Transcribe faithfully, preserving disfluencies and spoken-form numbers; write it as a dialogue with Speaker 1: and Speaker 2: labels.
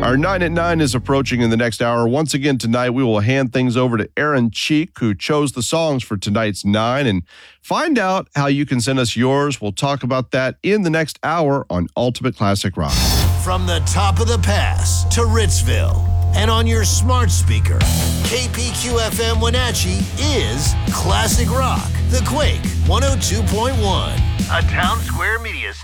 Speaker 1: Our nine at nine is approaching in the next hour. Once again tonight, we will hand things over to Aaron Cheek, who chose the songs for tonight's nine, and find out how you can send us yours. We'll talk about that in the next hour on Ultimate Classic Rock.
Speaker 2: From the top of the pass to Ritzville and on your smart speaker, K P Q F M Wenatchee is Classic Rock, The Quake one oh two point one, a Town Square Media